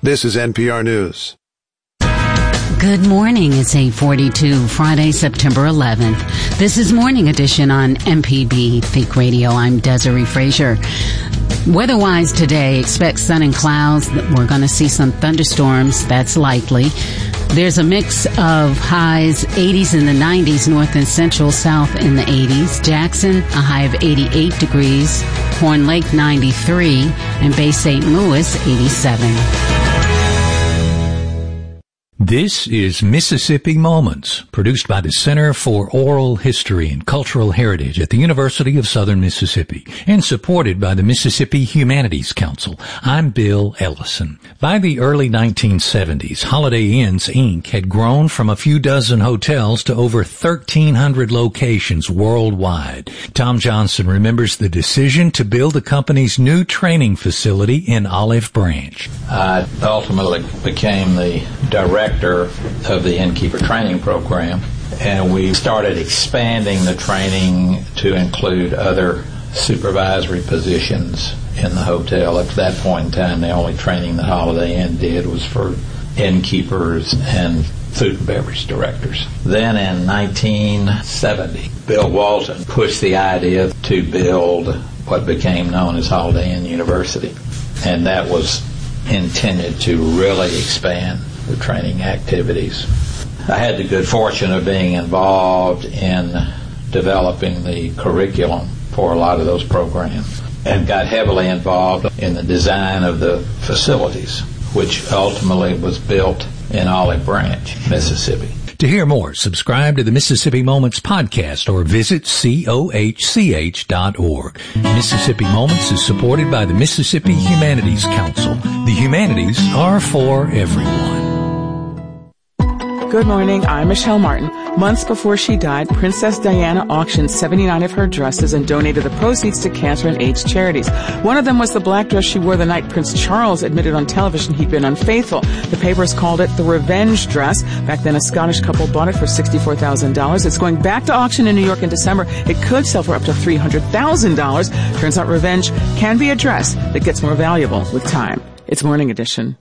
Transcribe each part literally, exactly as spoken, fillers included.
This is N P R News. Good morning. It's eight forty-two, Friday, September eleventh. This is Morning Edition on M P B Think Radio. I'm Desiree Frazier. Weather-wise today, expect sun and clouds. We're going to see some thunderstorms. That's likely. There's a mix of highs, eighties in the nineties, north and central, south in the eighties. Jackson, a high of eighty-eight degrees. Horn Lake, ninety-three. And Bay Saint Louis, eighty-seven. This is Mississippi Moments, produced by the Center for Oral History and Cultural Heritage at the University of Southern Mississippi and supported by the Mississippi Humanities Council. I'm Bill Ellison. By the early nineteen seventies, Holiday Inns, Incorporated had grown from a few dozen hotels to over thirteen hundred locations worldwide. Tom Johnson remembers the decision to build the company's new training facility in Olive Branch. I ultimately became the director of the innkeeper training program, and we started expanding the training to include other supervisory positions in the hotel. At that point in time, the only training the Holiday Inn did was for innkeepers and food and beverage directors. Then in nineteen seventy, Bill Walton pushed the idea to build what became known as Holiday Inn University, and that was intended to really expand the training activities. I had the good fortune of being involved in developing the curriculum for a lot of those programs and got heavily involved in the design of the facilities, which ultimately was built in Olive Branch, Mississippi. To hear more, subscribe to the Mississippi Moments podcast or visit C O H C H dot org. Mississippi Moments is supported by the Mississippi Humanities Council. The humanities are for everyone. Good morning, I'm Michelle Martin. Months before she died, Princess Diana auctioned seventy-nine of her dresses and donated the proceeds to cancer and AIDS charities. One of them was the black dress she wore the night Prince Charles admitted on television he'd been unfaithful. The papers called it the revenge dress. Back then, a Scottish couple bought it for sixty-four thousand dollars. It's going back to auction in New York in December. It could sell for up to three hundred thousand dollars. Turns out revenge can be a dress that gets more valuable with time. It's Morning Edition.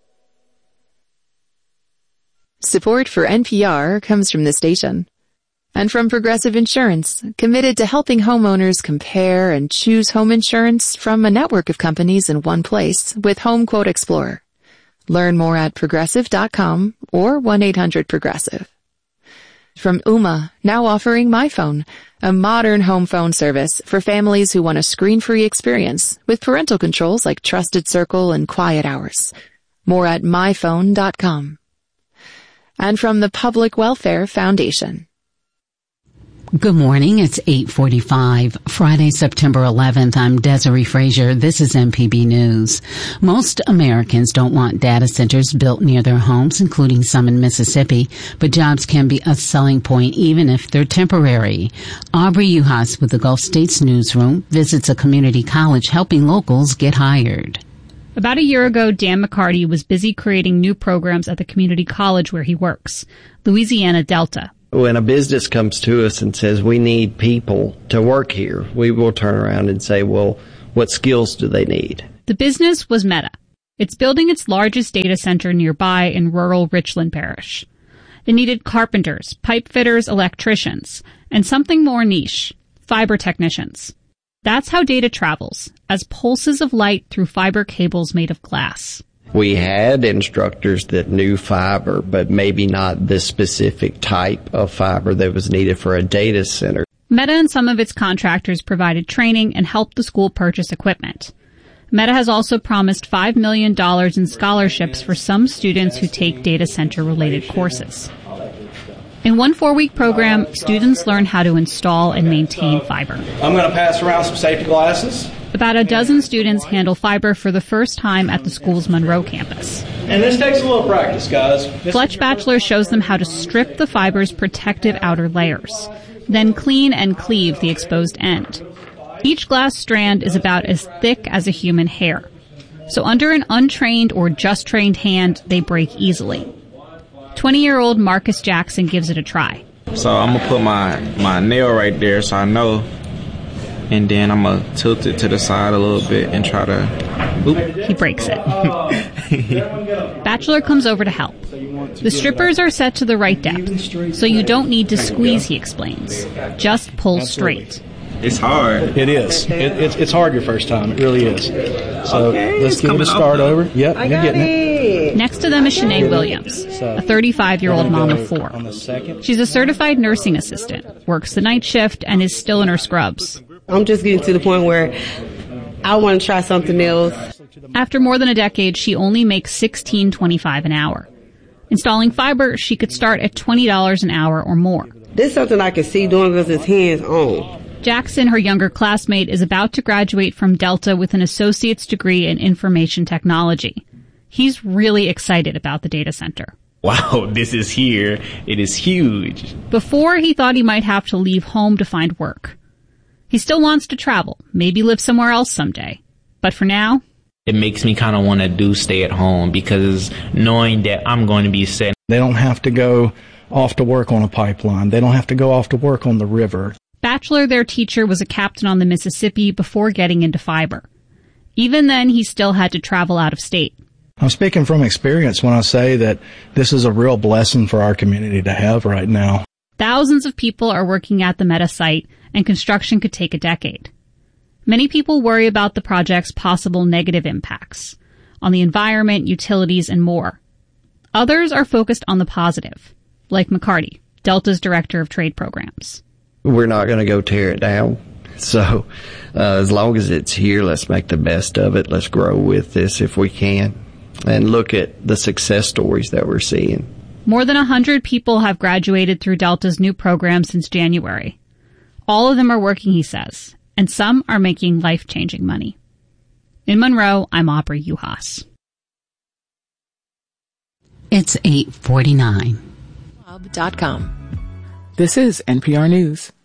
Support for N P R comes from the station and from Progressive Insurance, committed to helping homeowners compare and choose home insurance from a network of companies in one place with Home Quote Explorer. Learn more at progressive dot com or one eight hundred progressive. From Ooma, now offering MyPhone, a modern home phone service for families who want a screen-free experience with parental controls like Trusted Circle and Quiet Hours. More at my phone dot com. And from the Public Welfare Foundation. Good morning. It's eight forty-five, Friday, September eleventh. I'm Desiree Frazier. This is M P B News. Most Americans don't want data centers built near their homes, including some in Mississippi, but jobs can be a selling point even if they're temporary. Aubrey Uhas with the Gulf States Newsroom visits a community college helping locals get hired. About a year ago, Dan McCarty was busy creating new programs at the community college where he works, Louisiana Delta. When a business comes to us and says we need people to work here, we will turn around and say, well, what skills do they need? The business was Meta. It's building its largest data center nearby in rural Richland Parish. They needed carpenters, pipe fitters, electricians, and something more niche, fiber technicians. That's how data travels, as pulses of light through fiber cables made of glass. We had instructors that knew fiber, but maybe not the specific type of fiber that was needed for a data center. Meta and some of its contractors provided training and helped the school purchase equipment. Meta has also promised five million dollars in scholarships for some students who take data center-related courses. In one four-week program, students learn how to install and maintain fiber. I'm going to pass around some safety glasses. About a dozen students handle fiber for the first time at the school's Monroe campus. And this takes a little practice, guys. This Fletch Batchelor shows them how to strip the fiber's protective outer layers, then clean and cleave the exposed end. Each glass strand is about as thick as a human hair. So under an untrained or just trained hand, they break easily. twenty-year-old Marcus Jackson gives it a try. So I'm going to put my, my nail right there so I know, and then I'm going to tilt it to the side a little bit and try to, oop. He breaks it. Bachelor comes over to help. The strippers are set to the right depth, so you don't need to squeeze, he explains. Just pull straight. It's hard. It is. It, it's, it's hard your first time. It really is. So Okay, let's it's give it a coming start up. over. Yep, I you're got getting it. it. Next to them is Shanae Williams, a thirty-five-year-old mom of four. On the second. She's a certified nursing assistant, works the night shift, and is still in her scrubs. I'm just getting to the point where I want to try something else. After more than a decade, she only makes sixteen twenty-five an hour. Installing fiber, she could start at twenty dollars an hour or more. This is something I can see doing because it's hands-on. Jackson, her younger classmate, is about to graduate from Delta with an associate's degree in information technology. He's really excited about the data center. Wow, this is here. It is huge. Before, he thought he might have to leave home to find work. He still wants to travel, maybe live somewhere else someday. But for now, It makes me kind of want to do stay at home because knowing that I'm going to be set. They don't have to go off to work on a pipeline. They don't have to go off to work on the river. Bachelor, their teacher, was a captain on the Mississippi before getting into fiber. Even then, he still had to travel out of state. I'm speaking from experience when I say that this is a real blessing for our community to have right now. Thousands of people are working at the Meta site, and construction could take a decade. Many people worry about the project's possible negative impacts on the environment, utilities, and more. Others are focused on the positive, like McCarty, Delta's director of trade programs. We're not going to go tear it down. So uh, as long as it's here, let's make the best of it. Let's grow with this if we can and look at the success stories that we're seeing. More than one hundred people have graduated through Delta's new program since January. All of them are working, he says, and some are making life-changing money. In Monroe, I'm Aubrey Uhas. It's eight forty-nine. Dot com. This is N P R News.